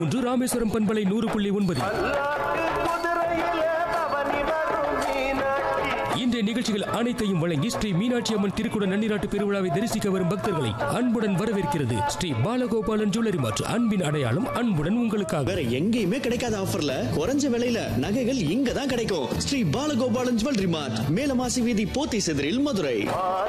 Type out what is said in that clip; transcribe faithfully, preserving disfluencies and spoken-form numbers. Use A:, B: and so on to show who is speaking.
A: ஒன்று ராமேஸ்வரம் பண்பலை நூறு புள்ளி ஒன்பது. இன்றைய நிகழ்ச்சிகள் அனைத்தையும் வழங்கி ஸ்ரீ மீனாட்சி அம்மன் திருக்குட நன்னிராட்டு பெருவிழாவை தரிசிக்க வரும் பக்தர்களை அன்புடன் வரவேற்கிறது ஸ்ரீ பாலகோபாலன் ஜுவல்லரி மார்ட். அன்பின் அடையாளம் அன்புடன் உங்களுக்காக.
B: வேற எங்கேயுமே கிடைக்காத ஆஃபர்ல குறைஞ்ச விலையில நகைகள் இங்க தான் கிடைக்கும். ஸ்ரீ பாலகோபாலன் ஜுவல்லரி மார்ட், மேலமாசி வீதி, போத்தி செதிரில், மதுரை.